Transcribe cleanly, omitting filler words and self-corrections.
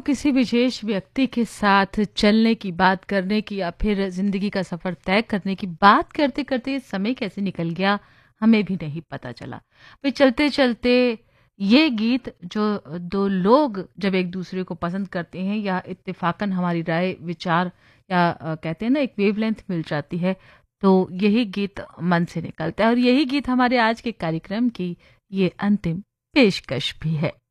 किसी विशेष व्यक्ति के साथ चलने की बात करने की या फिर ज़िंदगी का सफ़र तय करने की बात करते-करते ये समय कैसे निकल गया, हमें भी नहीं पता चला। फिर चलते-चलते ये गीत जो 2 लोग जब एक-दूसरे को पसंद करते हैं या इत्तेफ़ाकन हमारी राय, विचार या कहते हैं ना एक वेवलेंथ मिल जाती है, तो यही गीत मन से निकलता है और यही गीत हमारे आज के कार्यक्रम की ये अंतिम पेशकश भी है।